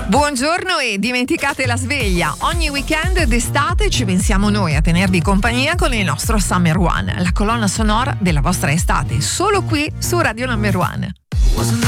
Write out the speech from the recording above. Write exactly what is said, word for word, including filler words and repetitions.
Buongiorno e dimenticate la sveglia. Ogni weekend d'estate ci pensiamo noi a tenervi compagnia con il nostro Summer One, la colonna sonora della vostra estate, solo qui su Radio Number One.